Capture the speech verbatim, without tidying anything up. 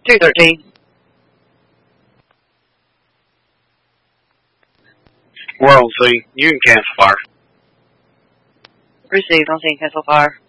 two thirteen. We're on C. You can cancel fire. Received on scene, cancel fire.